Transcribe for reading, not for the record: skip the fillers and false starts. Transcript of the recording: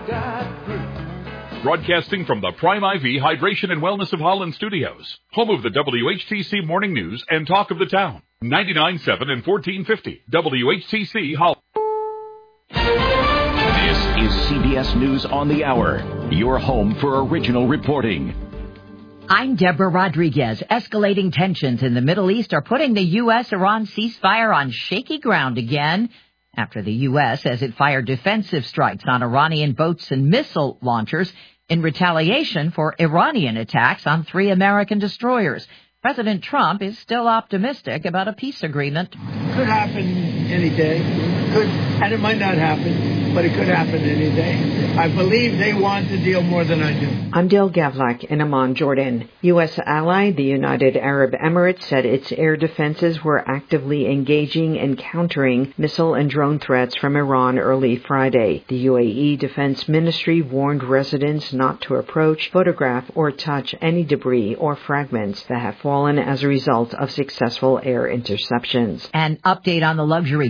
Broadcasting from the Prime IV Hydration and Wellness of Holland Studios, home of the WHTC Morning News and Talk of the Town, 99.7 and 1450 WHTC Holland. This is CBS News on the Hour, your home for original reporting. I'm Deborah Rodriguez. Escalating tensions in the Middle East are putting the U.S.-Iran ceasefire on shaky ground again, after the U.S. says it fired defensive strikes on Iranian boats and missile launchers in retaliation for Iranian attacks on 3 American destroyers. President Trump is still optimistic about a peace agreement. Could happen any day. And it might not happen, but it could happen any day. I believe they want the deal more than I do. I'm Dale Gavlak in Amman, Jordan. U.S. ally, the United Arab Emirates, said its air defenses were actively engaging and countering missile and drone threats from Iran early Friday. The UAE Defense Ministry warned residents not to approach, photograph, or touch any debris or fragments that have fallen as a result of successful air interceptions. An update on the luxury